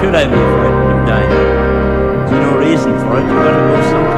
would I be frightened of dying? There's no reason for it. You've got to go someplace.